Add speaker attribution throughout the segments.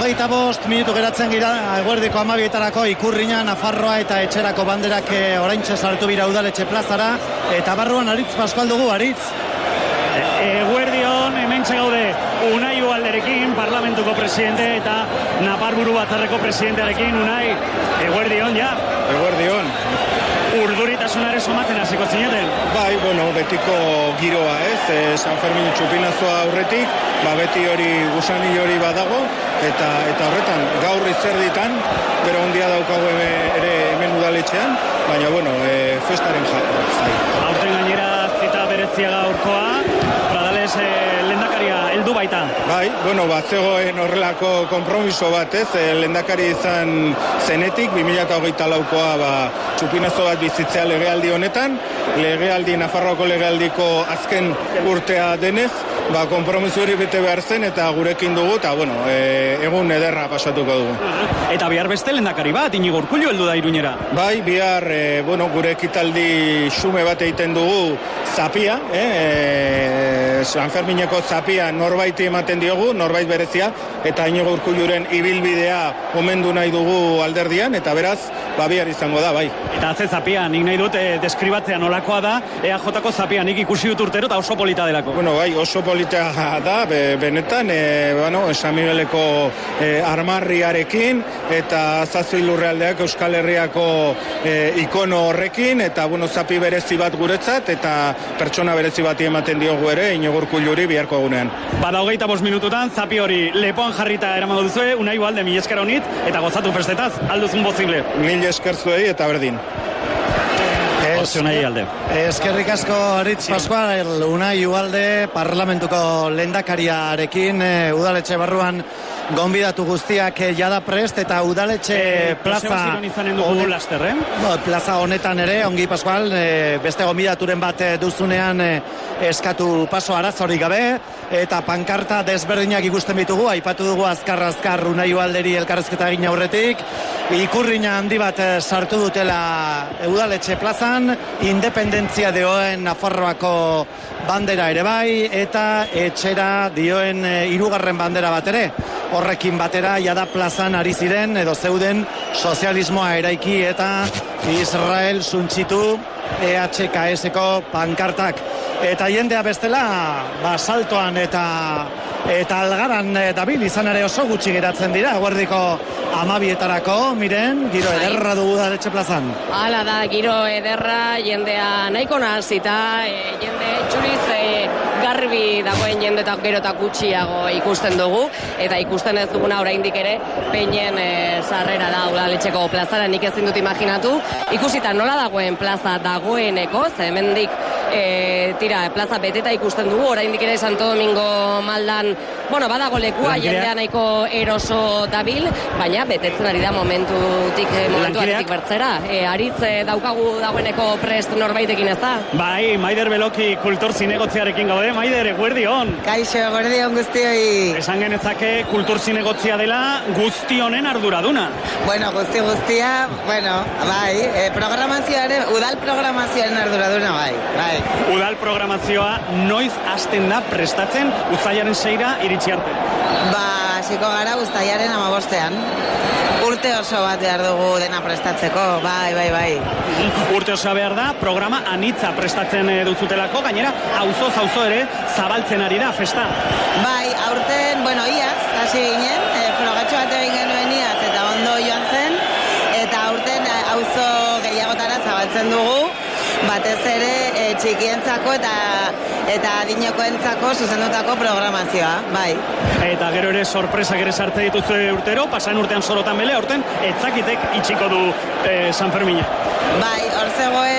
Speaker 1: 5 minutu geratzen gira eguerdiko 12etarako Ikurriña, Nafarroa eta Etxerako banderak oraintxe sartu bira udaletxe plazara eta barruan Aritz Pascual dugu, Aritz.
Speaker 2: Eguerdion, hementxe gaude Unai Ugalderekin, parlamentuko presidente eta Naparburu Batzarreko presidentearekin. Unai, eguerdion, ja?
Speaker 3: Eguerdion.
Speaker 2: Urduritasunare somatzen hasiko zineten?
Speaker 3: Bai, betiko giroa, ez? San Fermin txupinazoa aurretik, beti hori gusani hori badago, eta horretan gaur izerditan, bero ondia daukagu ere hemen udaletxean, baina, festaren jai.
Speaker 2: Aurten gainera zita berezia gaurkoa, Pradales lehendakaria heldu baita.
Speaker 3: Bai, zegoen horrelako konpromiso bat, ez? Lehendakari izan zenetik, 2024koa txupinazo bat bizitzea legealdi honetan, Nafarroako legealdiko azken urtea denez, konpromiso hori bete behar zen eta gurekin dugu, eta egun ederra pasatuko dugu.
Speaker 2: Eta bihar beste lehendakari bat, Iñigo Urkullu heldu da Iruñera.
Speaker 3: Bai, bihar, gure ekitaldi xume bat egiten dugu zapia, San Fermineko zapia norbaiti ematen diogu, norbait berezia, eta Iñigo Urkulluren ibilbidea omendu nahi dugu alderdian, eta beraz, bihar izango da, bai.
Speaker 2: Eta atze zapia, nik nahi dut deskribatzea nolakoa da, EAJ-ko zapia, nik ikusi dut urtero eta oso polita delako.
Speaker 3: Bai, oso polita da, benetan, San Migueleko armarriarekin, eta Zazui Lurrealdeak Euskal Herriako ikono horrekin, eta zapi berezi bat guretzat, eta pertsona berezi bati ematen diogu ere, Iñigo Urkulluri biharko egunean.
Speaker 2: Bada 25 minututan, zapi hori lepoan jarrita eramango duzue, Unai Ugalde, mil esker honit, eta gozatu festetaz, alduzun posible.
Speaker 3: Mil esker zuei eta berdin.
Speaker 1: Eskerrik asko Aritz Pascual, Unai Ugalde, parlamentuko lehendakariarekin, udaletxe barruan gonbidatu guztiak jada prest eta udaletxe plaza honetan ere, ongi Pascual, beste gonbidaturen bat duzunean eskatu paso arazorik gabe, eta pankarta desberdinak ikusten ditugu, aipatu dugu azkar Unai Ugalderi elkarrezketa egin aurretik, Ikurriña handi bat sartu dutela udaletxe plazan, independentzia dioen Nafarroako bandera ere bai, eta Etxera dioen 3. bandera bat ere. Horrekin batera jada plazan ari ziren edo zeuden sozialismoa eraiki eta Israel suntxitu EHKS-ko pankartak. Eta jendea bestela, saltoan eta algaran dabil izan ere oso gutxi geratzen dira, eguerdiko 12etarako, miren, giro ederra dugu da Etxe plazan.
Speaker 4: Hala da, giro ederra, jendea nahiko nahazita, jende txuriz garbi dagoen jende eta gero eta gutxiago ikusten dugu, eta ikusten ez duguna oraindik ere, peinen sarrera da udaletxeko plazara, nik ezin dut imaginatu, ikusita nola dagoen plaza dagoeneko, ze hemendik plaza beteta ikusten dugu, oraindik ere Santo Domingo maldan, badago lekua, jendea nahiko eroso dabil, baina betetzen ari da momentutik bertzera. Aritz daukagu dagoeneko prest norbaitekin ez da?
Speaker 2: Bai, Maider Beloki kultur zinegotziarekin gaude. Maider, eguerdion.
Speaker 5: Kaixo, eguerdion guztioi.
Speaker 2: Esan genetzake kultur zinegotzia dela guzti honen arduraduna.
Speaker 5: Guztia, bai, programazioaren, udal programazioaren arduraduna, bai.
Speaker 2: Udal programazioa noiz hasten da prestatzen uztailaren 6ra iritsi arte?
Speaker 5: Hasiko gara uztailaren 15ean. Urte oso bat behar dugu dena prestatzeko, bai.
Speaker 2: Urte oso behar da, programa anitza prestatzen duzutelako, gainera, auzo ere zabaltzen ari da, festa.
Speaker 5: Bai, aurten, iaz, hasi ginen, frogatxo bat egin genuen iaz, eta ondo joan zen, eta aurten auzo gehiagotara zabaltzen dugu, batez ere txikientzako eta adinekoentzako zuzendutako programazioa, bai.
Speaker 2: Eta gero ere sorpresak ere sartze dituzue urtero, pasan urtean sorotan bele, aurten etzakitek itxiko du San Fermina.
Speaker 5: Bai, hor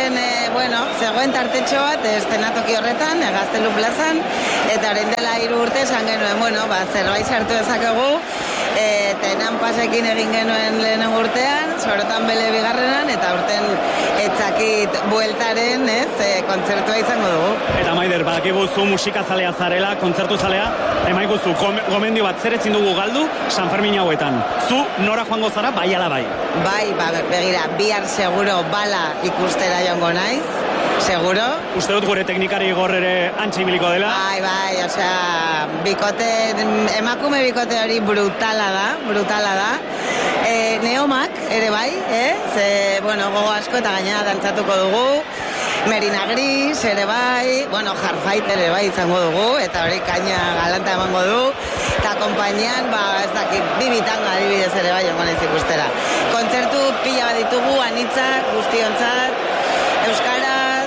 Speaker 5: zegoen tartetxo bat estenatoki horretan, Gaztelu plazan, eta orain dela 3 urte esan genuen, zerbait sartu dezakegu, tenan pasekin egin genuen lehenen urtean, sorotan bele bigarrenan, eta urten etzakit bueltaren, kontzertua izango dugu.
Speaker 2: Eta Maider, badakigu zu musikazalea zarela, kontzertu zalea, emaiguzu, gomendio bat zer ezin dugu galdu San Fermin hauetan. Zu nora joango zara, bai ala bai?
Speaker 5: Bai, begira, bihar seguro bala ikustera joango naiz, Seguro?
Speaker 2: Uste dut gure teknikari Igor ere antxe ibiliko dela.
Speaker 5: Bai, osea, emakume bikote hori brutala da. Neomak ere bai, ze, bueno, gogo asko eta gainera dantzatuko dugu. Merina Gris ere bai, bueno, Hardfight ere bai izango dugu, eta hori kaina galanta emango du. Eta konpainian, ez dakit, Bibitanga adibidez ere bai, ongo naiz ikustera. Kontzertu pila bat ditugu, anitzak, guztiontzat, euskaraz,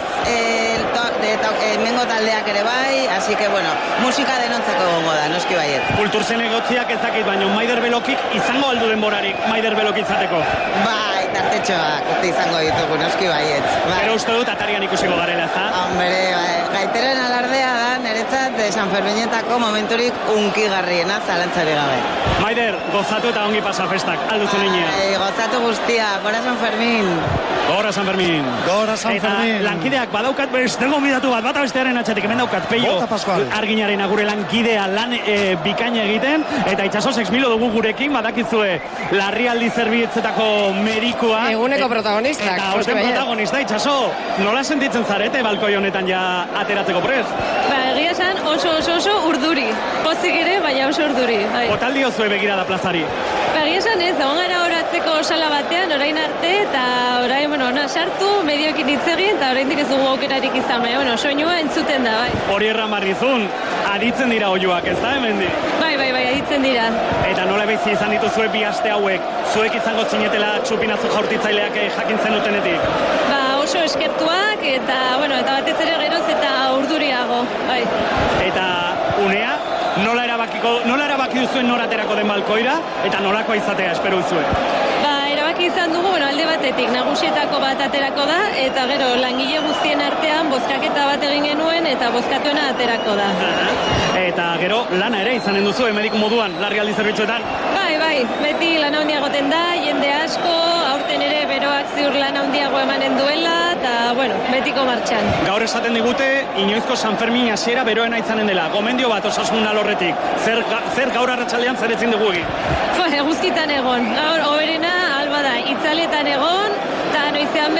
Speaker 5: mengo taldeak ere bai, así que, bueno, musika denontzako gongo da, noski baiet.
Speaker 2: Kulturzen egotziak ezakit, baina Maider Belokik izango aldu denborarik Maider Belok izateko.
Speaker 5: Bai, tartetxoak izango ditugu, noski baiet. Bai.
Speaker 2: Pero uste dut atarian ikusiko garela, ez da?
Speaker 5: Hombre, bai, gaiteren alardea da, niretzat San Ferminetako momenturik unkigarriena zalantzari gabe.
Speaker 2: Maider, gozatu eta ongi pasa festak, alduzu niña.
Speaker 5: Gozatu guztia, gora San Fermin.
Speaker 2: Gora San Fermin.
Speaker 1: Gora San Fermin.
Speaker 2: Eta lankideak badaukat beste gonbidatu bat bestearen atxetik, hemen daukat Peio Arginaren agure lankidea lan bikaina egiten, eta itxaso 6.000 dugu gurekin, badakizue larrialdi zerbitzetako merikoa.
Speaker 4: Eguneko protagonista.
Speaker 2: Eta orten protagonista, itxaso, nola sentitzen zarete balkoi honetan ja ateratzeko prest?
Speaker 6: Egia esan oso urduri. Pozik ere, baina oso urduri.
Speaker 2: Otaldi ozue begirada plazari?
Speaker 6: Egia esan ez, egon gara horatzeko sala batean, orain arte, eta orain, ona sartu, mediokin hitz egin, eta orain ez dugu aukerarik izan, baina, soinua entzuten da, bai.
Speaker 2: Hori erramarrizun, aditzen dira oioak, ez da, hemen di?
Speaker 6: Bai, aditzen dira.
Speaker 2: Eta nola bezi izan dituzue bi aste hauek, zuek izango zinetela txupinazo jaurtitzaileak jakintzen dutenetik?
Speaker 6: Oso eskertuak, eta batez ere geroz eta urduriago, bai.
Speaker 2: Eta unea, nola erabaki duzuen noraterako den balkoira, eta nolakoa izatea, espero duzue?
Speaker 6: Erabaki izan dugu, alde batetik nagusietako bat aterako da, eta gero langile guztien artean bozkaketa bat egin genuen, eta bozkatuena aterako da.
Speaker 2: Eta gero lana ere izanen duzu, mediku moduan, larrialdi zerbitzuetan?
Speaker 6: Bai, beti lana handia goten da, jende asko, aurten ere beroak ziur lana handiago emanen duela, eta, betiko martxan.
Speaker 2: Gaur esaten digute, inoizko San Fermin hasiera beroena izanen dela. Gomendio bat osasun alorretik. Zer gaur arratsaldean zer ezin dugu egin?
Speaker 6: Guztitan egon. Gaur, oberena, alba da, itzaletan egon, eta noizean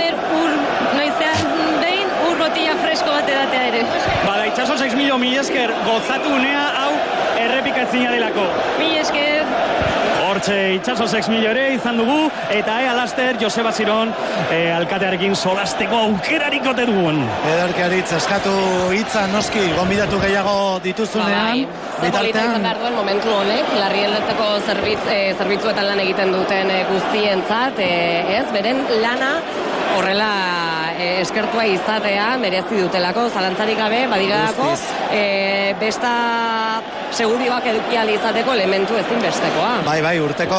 Speaker 6: behin ur botilla fresko bat edatea ere.
Speaker 2: Bada, itxaso 6.000 esker, gozatu unea hau errepikatzina delako.
Speaker 6: Mil esker.
Speaker 2: Hortxe, itxaso 6.000 ere izan dugu, eta alaster Joseba Ziron alkatearekin solasteko aukerarik gote dugun.
Speaker 1: Ederki aritz, eskatu hitza noski, gonbidatu gehiago dituzunean.
Speaker 4: Zepolita izan behar duen momentu honek, larrialdietako zerbitzuetan lan egiten duten guztientzat, beren lana horrela eskertua izatea merezi dutelako, zalantzarik gabe, badirako, besta segurioak edukiali izateko elementu ezinbestekoa.
Speaker 1: Bai, urteko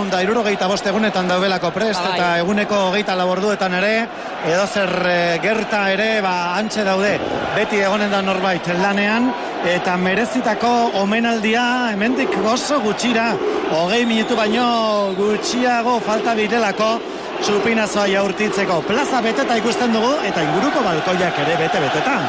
Speaker 1: 365 egunetan daudelako prest, eta eguneko 24 orduetan ere, edozer gerta ere, antxe daude, beti egonen da norbait lanean, eta merezitako omenaldia hemendik oso gutxira, 20 minutu baino gutxiago falta direlako txupinazoa jaurtitzeko. Plaza beteta ikusten dugu, eta inguruko balkoiak ere bete-betetan.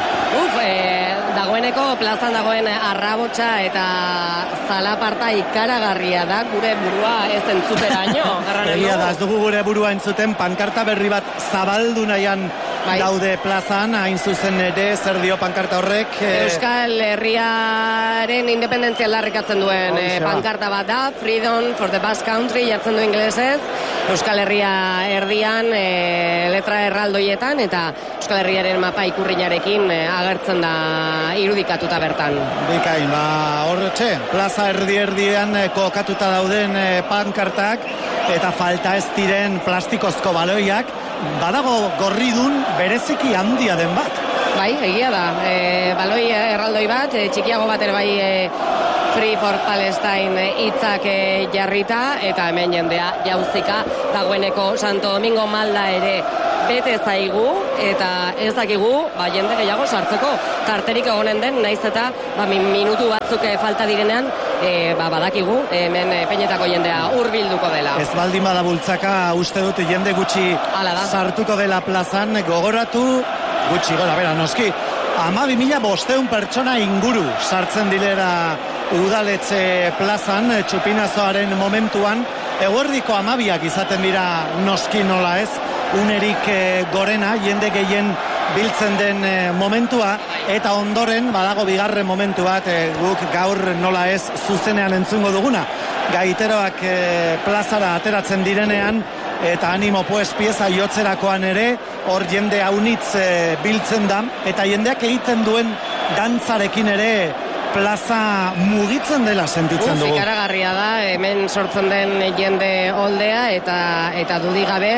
Speaker 4: Dagoeneko plazan dagoen arrabotsa eta zalaparta ikaragarria da, gure burua ez entzuteraino.
Speaker 1: Egia da, ez dugu gure burua entzuten, pankarta berri bat zabaldu nahian daude plazan, hain zuzen ere, zer dio pankarta horrek?
Speaker 4: Euskal Herriaren independentzia aldarrikatzen duen pankarta bat da, Freedom for the Basque Country, jartzen du inglesez, Euskal Herria erdian, letra erraldoietan, eta Euskal Herriaren mapa ikurriñarekin agertzen da irudikatuta bertan.
Speaker 1: Bikain, horretxe, plaza erdi-erdian kokatuta dauden pankartak, eta falta ez diren plastikozko baloiak, badago gorridun bereziki handia den bat.
Speaker 4: Bai, egia da, baloi erraldoi bat, txikiago bat ere bai Free for Palestine hitzak jarrita, eta hemen jendea jauzika dagoeneko Santo Domingo Malda ere bete zaigu, eta ez dakigu jende gehiago sartzeko tarterik egonen den, naiz eta minutu batzuk falta direnean, badakigu hemen Peñetako jendea hurbilduko dela.
Speaker 1: Ez baldin bada bultzaka, uste dut jende gutxi sartuko dela plazan, gogoratu gutxi gora, bera, noski 12.500 pertsona inguru sartzen dilera udaletxe plazan, txupinazoaren momentuan, eguerdiko 12ak izaten dira noski nola ez, unerik gorena, jende gehien biltzen den momentua, eta ondoren badago bigarren momentu bat guk gaur nola ez zuzenean entzungo duguna. Gaiteroak plazara ateratzen direnean, eta animo pues pieza jotzerakoan ere, hor jende haunitz biltzen da, eta jendeak egiten duen dantzarekin ere plaza mugitzen dela sentitzen dugu.
Speaker 4: Ikaragarria da, hemen sortzen den jende oldea, eta dudik gabe,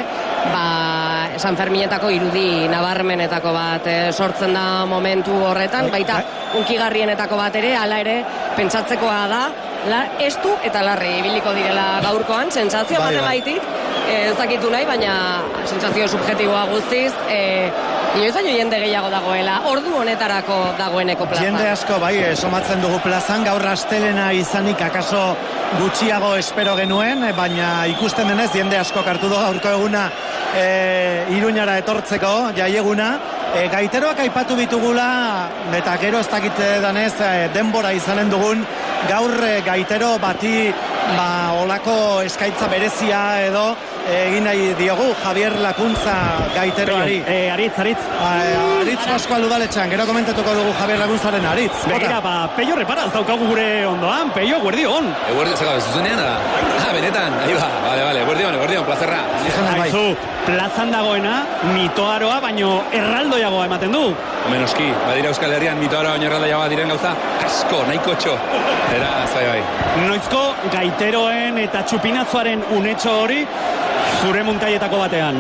Speaker 4: San Ferminetako irudi nabarmenetako bat sortzen da momentu horretan, baita unkigarrienetako bat ere, hala ere, pentsatzekoa da, estu eta larri ibiliko direla gaurkoan, sentsazio bat emaitik, ez dakitu nahi, baina sentsazio subjektiboa guztiz, inoiz baino jende gehiago dagoela, ordu honetarako dagoeneko plaza.
Speaker 1: Jende asko, somatzen dugu plazan, gaur astelena izanik akaso gutxiago espero genuen, baina ikusten denez, jende asko hartu du gaurko eguna Iruñara etortzeko, jaieguna. Gaiteroak aipatu bitugula, eta gero ez dakite danez denbora izanen dugun, gaur gaitero bati olako eskaintza berezia edo egin nahi diogu Javier Lakuntza gaiteroari. Aritz Pascual udaletxan, gero komentatuko dugu Javier Lakuntzaren Aritz.
Speaker 2: Begira, Peio reparaz daukagu gure ondoan, Peio, guerdi hon.
Speaker 7: Guerdi zeka, zuzenean da? Benetan, ahi bale, guerdi hon, plazerra.
Speaker 2: Aizu, plazan dagoena, mitoaroa, baino erraldoiagoa ematen du.
Speaker 7: Menoski, badira Euskal Herrian mitoaroa baino erraldoiagoa diren gauza, asko, nahiko txo. Era, bai.
Speaker 2: Noizko gaiteroen eta txupinazoaren unetxo hori, zure muntaietako batean.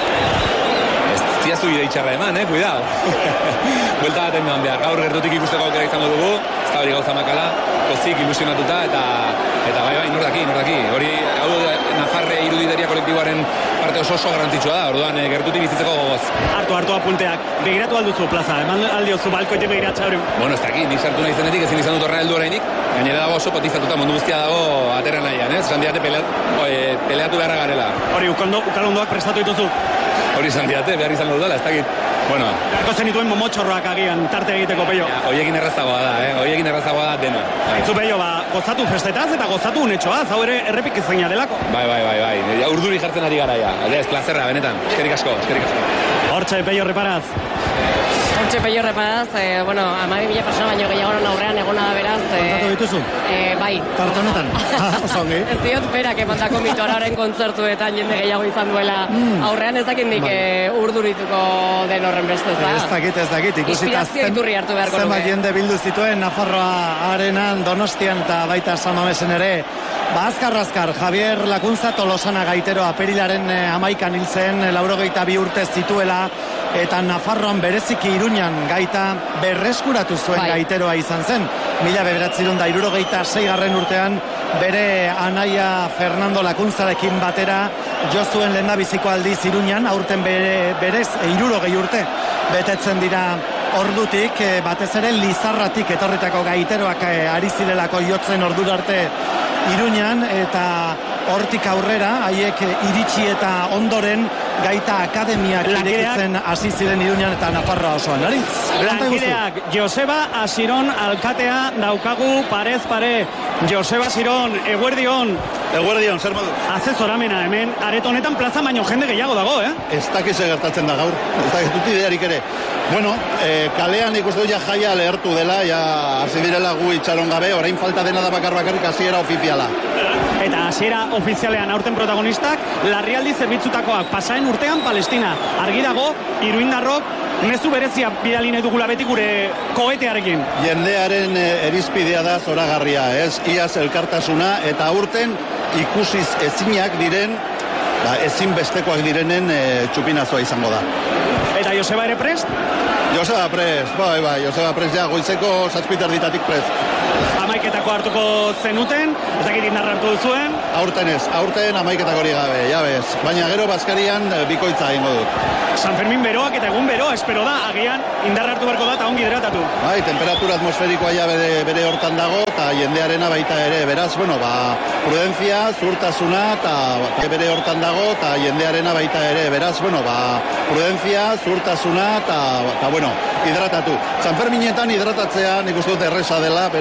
Speaker 7: Ez ziazu ide itxarra eman, cuidado. Buelta baten joan behar, gaur gertutik ikusteko aukera izango dugu, ez da hori gauza makala, pozik ilusionatuta, eta bai, nordaki. Hori, hau Nafarre irudideria kolektiboaren parte oso garrantzitsua da, orduan gertutik bizitzeko gogoz.
Speaker 2: Hartu apunteak, begiratu alduzu plaza, eman aldiozu balkoetik begiratza hori.
Speaker 7: Bueno, ez dakit, nik sartu nahi zenetik, ezin izan dut horra heldu orainik, gainera dago oso potizatuta, mundu guztia dago aterra nahian, esan diate peleatu beharra garela.
Speaker 2: Hori, ukalondoak prestatu dituzu?
Speaker 7: Hori izan diate, behar izan dudala, ez dakit. Bueno.
Speaker 2: Erko zenituen momotxorroak agian, tarte egiteko, Peio.
Speaker 7: Hoiekin errazagoa da, dena.
Speaker 2: Zu, Peio, gozatu festetaz eta gozatu unetxoaz, hau ere errepik izena delako.
Speaker 7: Bai. Ja, urduri jartzen ari gara, ja. Ez plazerra, benetan. Eskerik asko.
Speaker 2: Hortxe, Peio reparaz.
Speaker 4: Bueno, 12.000 persona baino gehiagoren aurrean egona da beraz.
Speaker 1: Kontatu dituzu?
Speaker 4: Bai.
Speaker 1: Tarte honetan? Oso ongi.
Speaker 4: Ez diot berak emandako mitoararen kontzertuetan jende gehiago izan duela aurrean, ez dakindik urdurituko den horren beste, ez da?
Speaker 1: Ez dakit.
Speaker 4: Inspirazio iturri hartu beharko nuke.
Speaker 1: Zenbat jende bildu zituen Nafarroa arenan, Donostian eta baita San Mamesen ere. Azkar, Javier Lakuntza Tolosana gaitero aperilaren 11an hil zen, 82 urte zituela, eta Nafarroan bereziki Iruñan gaita berreskuratu zuen gaiteroa izan zen. 1976 urtean bere anaia Fernando Lakuntzarekin batera jo zuen lehendabiziko aldiz Iruñan, aurten berez 60 urte betetzen dira ordutik, batez ere Lizarratik etorritako gaiteroak ari zirelako jotzen ordura arte Iruñan, eta hortik aurrera, haiek iritsi eta ondoren gaita akademiak irekitzen hasi ziren Iruñan eta Nafarroa osoan.
Speaker 2: Lankideak, Joseba Asiron alkatea daukagu parez pare. Joseba Asiron, eguerdion.
Speaker 8: Eguerdion, zer modu?
Speaker 2: Asesoramena hemen, areto honetan plaza baino jende gehiago dago,
Speaker 8: Ez dakiz gertatzen da gaur, ez dakiz dut idearik ere. Bueno, kalean ikustu ja jaia lehertu dela, ja hasi direla gu itxaron gabe, orain falta dena da bakarrik hasiera ofiziala.
Speaker 2: Eta hasiera ofizialean aurten protagonistak, larrialdi zerbitzutakoak pasaen urtean Palestina. Argi dago, iruindarrok mezu berezia bidali nahi dugula beti gure kohetearekin.
Speaker 8: Jendearen erizpidea da zoragarria, ez? Iaz elkartasuna, eta aurten ikusiz ezinak diren, ezinbestekoak direnen txupinazoa izango da.
Speaker 2: Eta Joseba ere prest?
Speaker 8: Joseba prest, bai, Joseba prest ja, goizeko 7:00 prest.
Speaker 2: Amaiketako hartuko zenuten, ez dakit indarra hartu duzuen?
Speaker 8: Aurten amaiketako hori gabe, jabez. Baina gero Baskarian bikoitza egingo dut.
Speaker 2: San Fermin beroak eta egun beroa, espero da, agian indarra hartu beharko da eta ongi hidratatu.
Speaker 8: Bai, temperatura atmosferikoa ja bere hortan dago, eta jendearena baita ere, beraz, prudentzia, zuhurtasuna, eta bere hortan dago, eta jendearena baita ere, beraz, prudentzia, zuhurtasuna, eta hidratatu. San Ferminetan hidratatzea nik uste dut erresa dela,